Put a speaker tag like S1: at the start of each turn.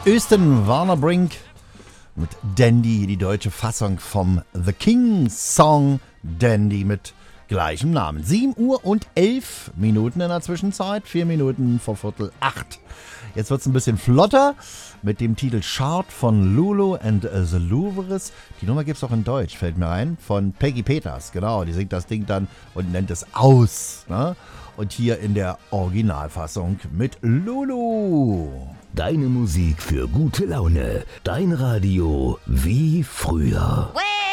S1: Östen Warnerbrink mit Dandy, die deutsche Fassung vom The King Song Dandy mit gleichem Namen. 7 Uhr und 11 Minuten in der Zwischenzeit, 4 Minuten vor 7:45. Jetzt wird es ein bisschen flotter mit dem Titel Chart von Lulu and the Louvres. Die Nummer gibt es auch in Deutsch, fällt mir ein, von Peggy Peters. Genau, die singt das Ding dann und nennt es aus. Ne? Und hier in der Originalfassung mit Lulu.
S2: Deine Musik für gute Laune. Dein Radio wie früher.